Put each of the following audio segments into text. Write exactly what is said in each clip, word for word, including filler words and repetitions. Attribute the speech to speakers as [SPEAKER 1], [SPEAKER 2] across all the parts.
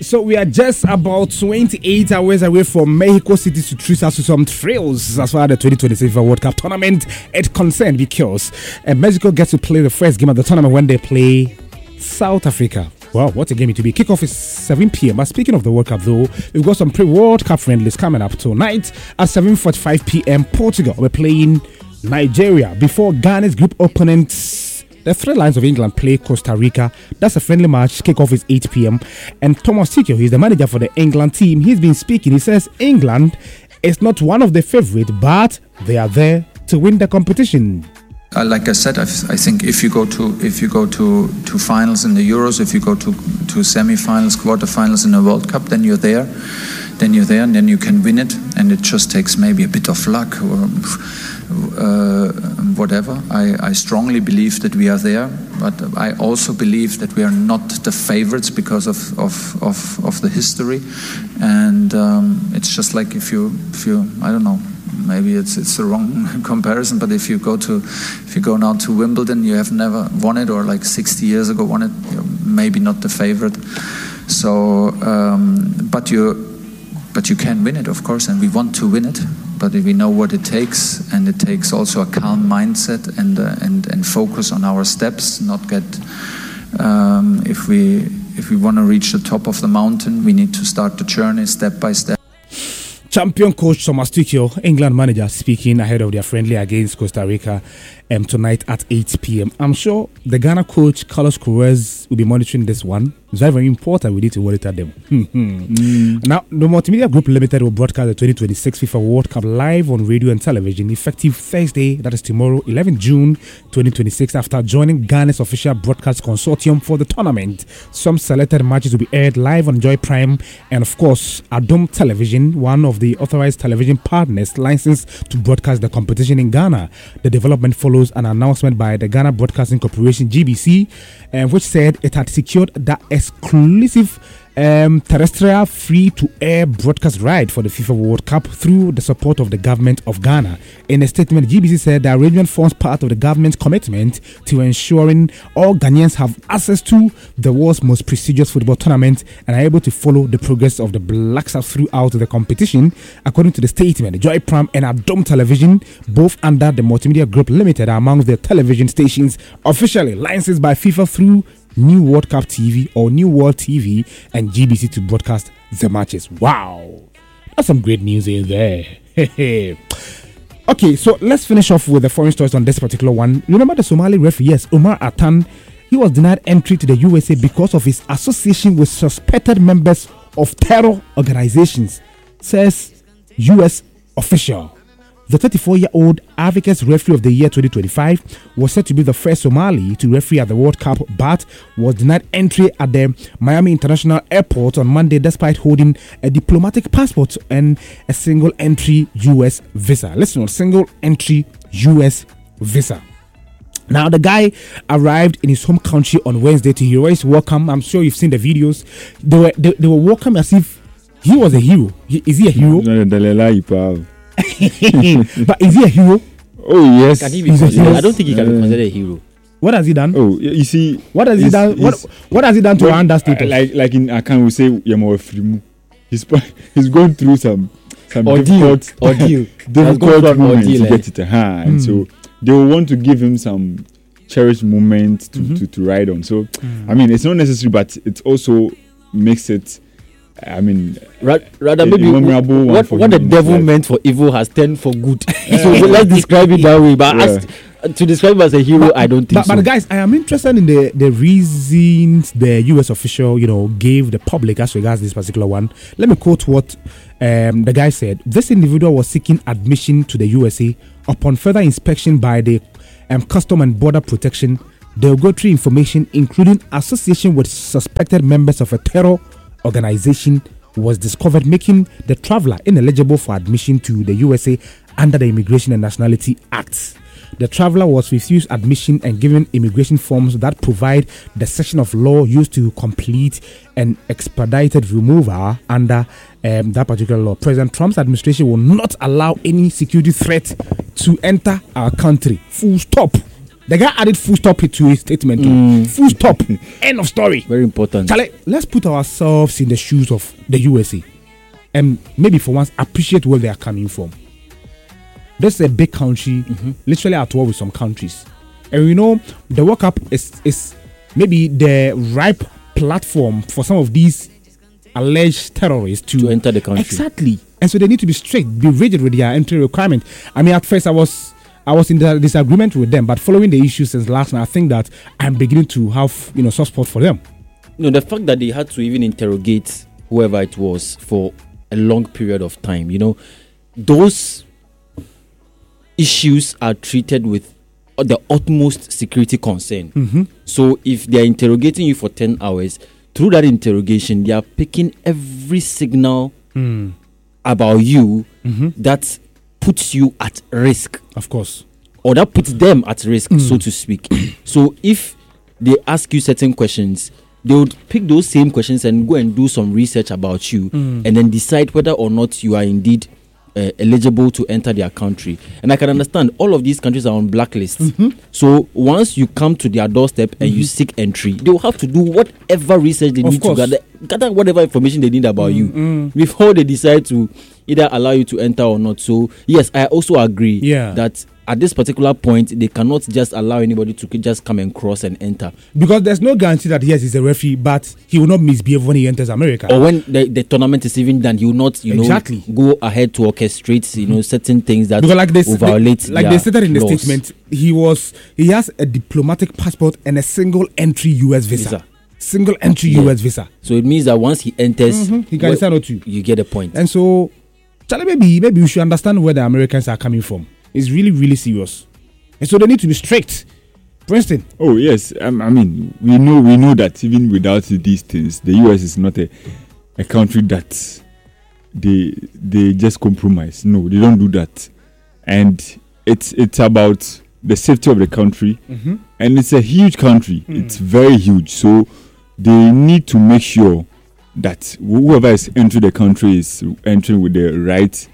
[SPEAKER 1] So we are just about twenty-eight hours away from Mexico City to treat us to some thrills as far as the twenty twenty-six FIFA World Cup tournament is concerned, because uh, Mexico gets to play the first game of the tournament when they play South Africa. Wow, what a game it will be. Kickoff is seven p.m. But speaking of the World Cup, though, we've got some pre-World Cup friendlies coming up tonight at seven forty-five p.m. Portugal, we're playing Nigeria before Ghana's group opponents. The Three Lions of England play Costa Rica. That's a friendly match. Kickoff is eight p.m. And Thomas Tuchel, he's the manager for the England team. He's been speaking. He says England is not one of the favorites, but they are there to win the competition.
[SPEAKER 2] Uh, like I said, I, I think if you go to if you go to, to finals in the Euros, if you go to to semi-finals, quarter-finals in the World Cup, then you're there. Then you're there, and then you can win it. And it just takes maybe a bit of luck or uh, whatever. I, I strongly believe that we are there, but I also believe that we are not the favorites because of of, of, of the history. And um, it's just like if you if you I don't know. Maybe it's it's the wrong comparison, but if you go to if you go now to Wimbledon, you have never won it, or like sixty years ago won it, you're maybe not the favorite. So, um, but you but you can win it, of course, and we want to win it. But we know what it takes, and it takes also a calm mindset and uh, and and focus on our steps. Not get um, if we if we want to reach the top of the mountain, we need to start the journey step by step.
[SPEAKER 1] Champion coach Thomas Tuchel, England manager, speaking ahead of their friendly against Costa Rica um, tonight at eight p.m. I'm sure the Ghana coach Carlos Queiroz will be monitoring this one. It's very, very important. We need to monitor them. mm. Now, the Multimedia Group Limited will broadcast the twenty twenty-six FIFA World Cup live on radio and television effective Thursday, that is tomorrow, eleventh of June twenty twenty-six, after joining Ghana's official broadcast consortium for the tournament. Some selected matches will be aired live on Joy Prime and, of course, Adom Television, one of the authorized television partners licensed to broadcast the competition in Ghana. The development follows an announcement by the Ghana Broadcasting Corporation, G B C, uh, which said it had secured the exclusive um, terrestrial free-to-air broadcast right for the FIFA World Cup through the support of the government of Ghana. In a statement, G B C said the arrangement forms part of the government's commitment to ensuring all Ghanaians have access to the world's most prestigious football tournament and are able to follow the progress of the Black Stars throughout the competition. According to the statement, Joy Prime and Adom Television, both under the Multimedia Group Limited, are among the television stations officially licensed by FIFA through New World Cup T V or New World T V and G B C to broadcast the matches. Wow, that's some great news in there. Okay, so let's finish off with the foreign stories on this particular one. Remember the Somali referee, yes, Omar Atan. He was denied entry to the U S A because of his association with suspected members of terror organizations, says U S official. The thirty-four-year-old Africa's referee of the year twenty twenty-five was said to be the first Somali to referee at the World Cup, but was denied entry at the Miami International Airport on Monday despite holding a diplomatic passport and a single-entry U S visa. Listen, a single-entry U S visa. Now, the guy arrived in his home country on Wednesday to heroic welcome. I'm sure you've seen the videos. They were they, they were welcome as if he was a hero. He, is he a hero?
[SPEAKER 3] No,
[SPEAKER 1] But is he a hero?
[SPEAKER 3] Oh yes.
[SPEAKER 4] Can he be considered? I don't think he can uh, be considered a hero.
[SPEAKER 1] What has he done?
[SPEAKER 3] Oh, you see,
[SPEAKER 1] what has he done? What what has he done to earn that status?
[SPEAKER 3] Uh, like like in Akan we say Yamo Frimu. He's he's going through some some
[SPEAKER 4] ordeal,
[SPEAKER 3] difficult
[SPEAKER 4] ordeal,
[SPEAKER 3] difficult moments to
[SPEAKER 4] eh?
[SPEAKER 3] get it. Uh-huh. Mm. And so they will want to give him some cherished moment to, mm-hmm. to, to ride on. So mm. I mean, it's not necessary, but it also makes it. I mean,
[SPEAKER 4] rather, rather maybe what, what the devil life. meant for evil has turned for good. Yeah. So let's describe it that way. But yeah. as, to describe him as a hero,
[SPEAKER 1] but,
[SPEAKER 4] I don't think
[SPEAKER 1] but,
[SPEAKER 4] so.
[SPEAKER 1] But guys, I am interested in the, the reasons the U S official, you know, gave the public as regards this particular one. Let me quote what um, the guy said. This individual was seeking admission to the U S A. Upon further inspection by the um, Custom and Border Protection, they will go through information including association with suspected members of a terror organization was discovered, making the traveler ineligible for admission to the U S A under the Immigration and Nationality Act. The traveler was refused admission and given immigration forms that provide the section of law used to complete an expedited removal under um, that particular law. President Trump's administration will not allow any security threat to enter our country. Full stop. The guy added full stop to his statement.
[SPEAKER 4] Mm.
[SPEAKER 1] Full stop. End of story.
[SPEAKER 4] Very important.
[SPEAKER 1] Charlie, let's put ourselves in the shoes of the U S A and maybe for once appreciate where they are coming from. This is a big country, mm-hmm. literally at war with some countries. And you know, the World Cup is, is maybe the ripe platform for some of these alleged terrorists to,
[SPEAKER 4] to enter the country.
[SPEAKER 1] Exactly. And so they need to be strict, be rigid with their entry requirement. I mean, at first I was I was in the disagreement with them, but following the issue since last night, I think that I'm beginning to have, you know, soft spot for them.
[SPEAKER 4] You know, the fact that they had to even interrogate whoever it was for a long period of time, you know, those issues are treated with the utmost security concern.
[SPEAKER 1] Mm-hmm.
[SPEAKER 4] So if they are interrogating you for ten hours, through that interrogation, they are picking every signal
[SPEAKER 1] mm.
[SPEAKER 4] about you
[SPEAKER 1] mm-hmm.
[SPEAKER 4] that puts you at risk.
[SPEAKER 1] Of course.
[SPEAKER 4] Or that puts them at risk,
[SPEAKER 1] mm.
[SPEAKER 4] so to speak. So if they ask you certain questions, they would pick those same questions and go and do some research about you
[SPEAKER 1] mm.
[SPEAKER 4] and then decide whether or not you are indeed uh, eligible to enter their country. And I can understand all of these countries are on blacklists.
[SPEAKER 1] Mm-hmm.
[SPEAKER 4] So once you come to their doorstep and mm-hmm. you seek entry, they will have to do whatever research they
[SPEAKER 1] of
[SPEAKER 4] need
[SPEAKER 1] course.
[SPEAKER 4] to gather, gather whatever information they need about
[SPEAKER 1] mm-hmm.
[SPEAKER 4] you before they decide to either allow you to enter or not. So yes, I also agree
[SPEAKER 1] yeah.
[SPEAKER 4] that at this particular point, they cannot just allow anybody to just come and cross and enter.
[SPEAKER 1] Because there's no guarantee that, yes, he's a referee, but he will not misbehave when he enters America.
[SPEAKER 4] Or when the, the tournament is even done, he will not, you
[SPEAKER 1] exactly.
[SPEAKER 4] know, go ahead to orchestrate, you know, certain things that
[SPEAKER 1] because like they,
[SPEAKER 4] will violate
[SPEAKER 1] they, Like they stated in the
[SPEAKER 4] laws.
[SPEAKER 1] statement, he was he has a diplomatic passport and a single entry U S visa.
[SPEAKER 4] visa.
[SPEAKER 1] Single entry
[SPEAKER 4] yeah.
[SPEAKER 1] U S visa.
[SPEAKER 4] So it means that once he enters,
[SPEAKER 1] mm-hmm. he can
[SPEAKER 4] well,
[SPEAKER 1] sign or two.
[SPEAKER 4] You get a point.
[SPEAKER 1] And so, Charlie, maybe, maybe we should understand where the Americans are coming from. It's really, really serious. And so they need to be strict. Princeton.
[SPEAKER 3] Oh yes, um, I mean we know we know that even without these things, the U S is not a, a country that they they just compromise. No, they don't do that, and it's it's about the safety of the country,
[SPEAKER 1] mm-hmm.
[SPEAKER 3] and it's a huge country. Mm. It's very huge, so they need to make sure that whoever is entering the country is entering with the right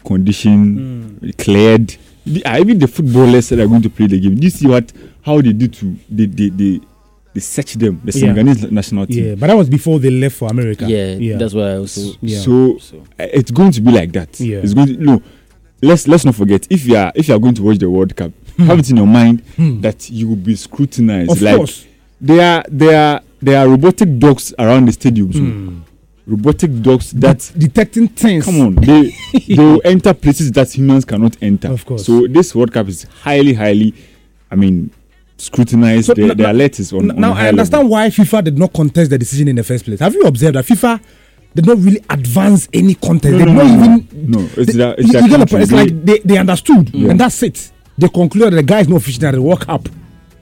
[SPEAKER 3] condition, mm. cleared. The, uh, even the footballers that are going to play the game, do you see what how they did to they they they, they search them, the Senegalese yeah. national team.
[SPEAKER 1] Yeah, but that was before they left for America.
[SPEAKER 4] Yeah, yeah. That's why I also.
[SPEAKER 1] Yeah.
[SPEAKER 3] So, so uh, it's going to be like that.
[SPEAKER 1] Yeah.
[SPEAKER 3] It's going to no. Let's let's not forget if you are if you are going to watch the World Cup, hmm. have it in your mind
[SPEAKER 1] hmm.
[SPEAKER 3] that you will be scrutinized.
[SPEAKER 1] Of
[SPEAKER 3] like
[SPEAKER 1] course,
[SPEAKER 3] there are there are there are robotic dogs around the stadium. So
[SPEAKER 1] hmm.
[SPEAKER 3] robotic dogs that
[SPEAKER 1] De- detecting things.
[SPEAKER 3] Come on, they they will enter places that humans cannot enter.
[SPEAKER 1] Of course.
[SPEAKER 3] So this World Cup is highly, highly, I mean, scrutinized. So the, n- the alert is on.
[SPEAKER 1] N- now
[SPEAKER 3] on
[SPEAKER 1] I understand
[SPEAKER 3] level.
[SPEAKER 1] why FIFA did not contest the decision in the first place. Have you observed that FIFA did not really advance any contest?
[SPEAKER 3] No,
[SPEAKER 1] they
[SPEAKER 3] no,
[SPEAKER 1] did
[SPEAKER 3] no,
[SPEAKER 1] not
[SPEAKER 3] no,
[SPEAKER 1] even.
[SPEAKER 3] No, it's
[SPEAKER 1] they,
[SPEAKER 3] their, it's
[SPEAKER 1] you,
[SPEAKER 3] their
[SPEAKER 1] you get the
[SPEAKER 3] country.
[SPEAKER 1] point. It's
[SPEAKER 3] they,
[SPEAKER 1] like they, they understood,
[SPEAKER 3] yeah.
[SPEAKER 1] and that's it. They concluded that the guy is not official at the World Cup.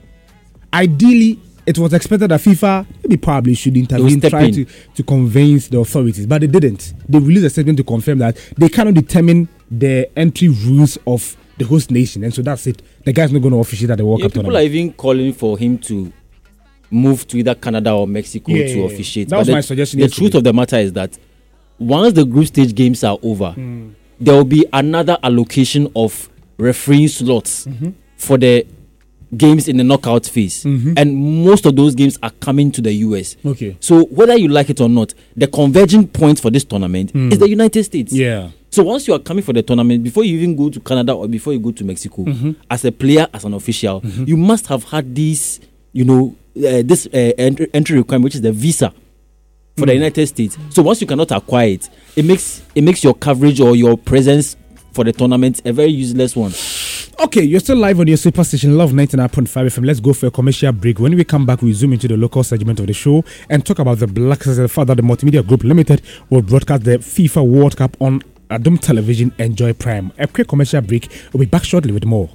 [SPEAKER 1] Ideally, it was expected that FIFA maybe probably should intervene, try
[SPEAKER 4] in.
[SPEAKER 1] to, to convince the authorities, but they didn't. They released a statement to confirm that they cannot determine the entry rules of the host nation, and so that's it. The guy's not going to officiate at the World
[SPEAKER 4] yeah,
[SPEAKER 1] Cup
[SPEAKER 4] people
[SPEAKER 1] tournament.
[SPEAKER 4] are even calling for him to move to either Canada or Mexico
[SPEAKER 1] Yeah,
[SPEAKER 4] to
[SPEAKER 1] yeah,
[SPEAKER 4] officiate.
[SPEAKER 1] that
[SPEAKER 4] but
[SPEAKER 1] was
[SPEAKER 4] the,
[SPEAKER 1] my suggestion
[SPEAKER 4] The
[SPEAKER 1] yesterday.
[SPEAKER 4] truth of the matter is that once the group stage games are over,
[SPEAKER 1] Mm.
[SPEAKER 4] there will be another allocation of refereeing slots
[SPEAKER 1] Mm-hmm.
[SPEAKER 4] for the games in the knockout phase,
[SPEAKER 1] Mhm.
[SPEAKER 4] and most of those games are coming to the U S.
[SPEAKER 1] Okay.
[SPEAKER 4] So whether you like it or not, the converging point for this tournament
[SPEAKER 1] Mm.
[SPEAKER 4] is the United States.
[SPEAKER 1] Yeah.
[SPEAKER 4] So once you are coming for the tournament, before you even go to Canada or before you go to Mexico,
[SPEAKER 1] Mm-hmm.
[SPEAKER 4] as a player, as an official,
[SPEAKER 1] Mm-hmm.
[SPEAKER 4] you must have had these, you know, uh, this uh, entry, entry requirement, which is the visa for
[SPEAKER 1] Mm.
[SPEAKER 4] the United States. So once you cannot acquire it, it makes it makes your coverage or your presence for the tournament a very useless one.
[SPEAKER 1] Okay, you're still live on your superstation, Love ninety-nine point five F M. Let's go for a commercial break. When we come back, we zoom into the local segment of the show and talk about the Black Stars Father, the Multimedia Group Limited will broadcast the FIFA World Cup on Adom Television Enjoy Prime. A quick commercial break. We'll be back shortly with more.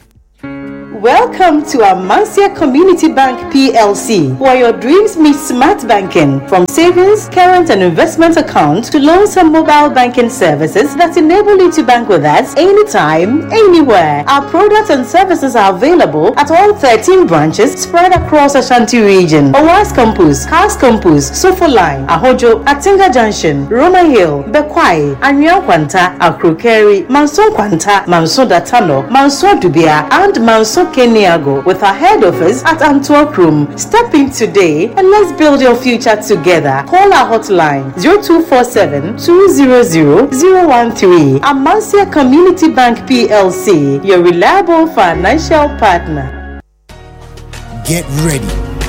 [SPEAKER 5] Welcome to Amancia Community Bank P L C, where your dreams meet smart banking. From savings, current and investment accounts to loans and mobile banking services that enable you to bank with us anytime, anywhere. Our products and services are available at all thirteen branches spread across Ashanti region. Owas Campus, House Campus, Sofo Line, Ahojo, Atinga Junction, Roma Hill, Bekwai, Anyan Kwanta, Akrokeri, Manson Kwanta, Manson Datano, Manson Dubia, and Manson Keniago with our head office at Antwerp Room. Step in today and let's build your future together. Call our hotline zero two four seven, two zero zero, zero one three. Amancia Community Bank P L C, your reliable financial partner.
[SPEAKER 6] Get ready.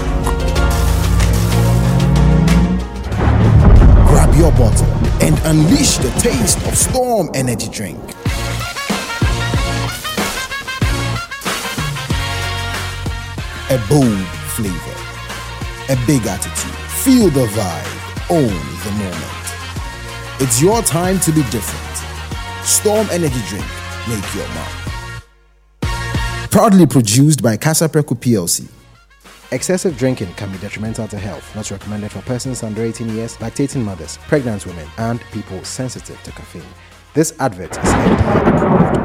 [SPEAKER 6] Grab your bottle and unleash the taste of Storm Energy Drink. A bold flavor, a big attitude. Feel the vibe, own the moment. It's your time to be different. Storm Energy Drink, make your mark. Proudly produced by Casa Preco P L C.
[SPEAKER 7] Excessive drinking can be detrimental to health. Not recommended for persons under eighteen years, lactating mothers, pregnant women, and people sensitive to caffeine. This advert is F D A approved.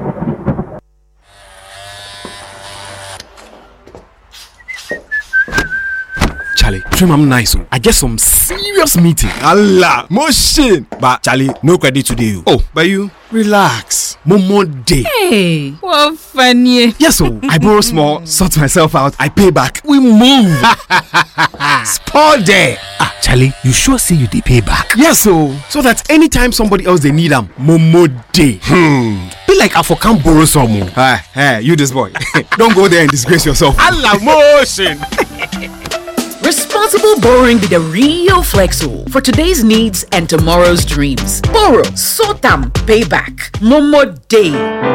[SPEAKER 8] Charlie, trim I'm nice. I get some serious meeting.
[SPEAKER 9] Allah, motion. But Charlie, no credit today.
[SPEAKER 8] Oh, but you relax. Momo day.
[SPEAKER 10] Hey, what funny.
[SPEAKER 8] Yes, so I borrow small, sort myself out, I pay back. We move.
[SPEAKER 9] Spot there.
[SPEAKER 8] Ah, Charlie, you sure say you dey pay back?
[SPEAKER 9] Yes, so so that anytime somebody else they need them, Momo day.
[SPEAKER 8] Hmm. Be like I for can't borrow some.
[SPEAKER 9] Hey, hey, you this boy. Don't go there and disgrace yourself.
[SPEAKER 8] Allah, motion.
[SPEAKER 10] Responsible borrowing be the real flexo for today's needs and tomorrow's dreams. Borrow, sort them, pay back. Momo Day.